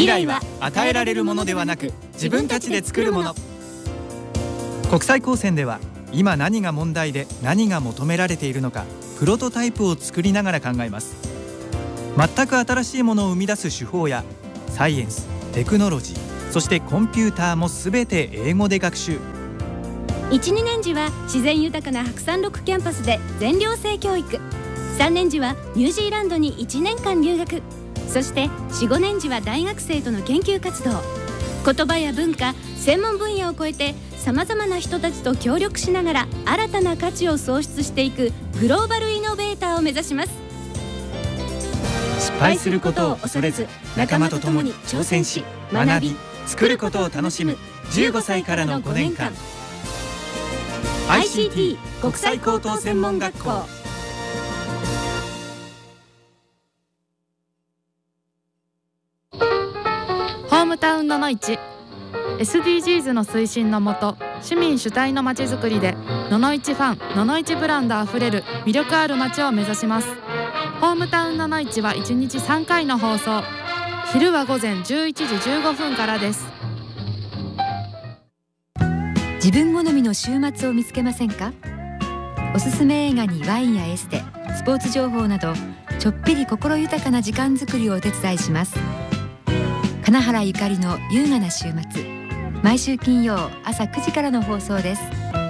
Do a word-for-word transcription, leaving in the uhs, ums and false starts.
未来は与えられるものではなく自分たちで作るもの。国際高専では今何が問題で何が求められているのか、プロトタイプを作りながら考えます。全く新しいものを生み出す手法やサイエンス、テクノロジー、そしてコンピューターもすべて英語で学習。 いち、にねん時は自然豊かな白山六キャンパスで全寮制教育。さんねん時はニュージーランドにいちねんかん留学。そしてよん、ごねん時は大学生との研究活動。言葉や文化、専門分野を超えてさまざまな人たちと協力しながら新たな価値を創出していくグローバルイノベーターを目指します。 失敗することを恐れず、仲間と共に挑戦し、学び、作ることを楽しむじゅうごさいからのごねんかん。 アイシーティー 国際高等専門学校。 ホームタウンののいち エスディージーズ の推進のもと、市民主体のまちづくりでののいちファン、ののいちブランドあふれる魅力ある街を目指します。ホームタウンののいちはいちにちさんかいの放送。昼は午前じゅういちじじゅうごふんからです。 自分好みの週末を見つけませんか？おすすめ映画にワインやエステ、スポーツ情報など、ちょっぴり心豊かな時間づくりをお手伝いします。金原ゆかりの優雅な週末、毎週金曜朝くじからの放送です。